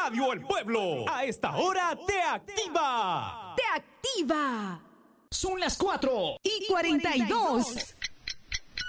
Radio El Pueblo, a esta hora te activa. ¡Te activa! Son las 4:42.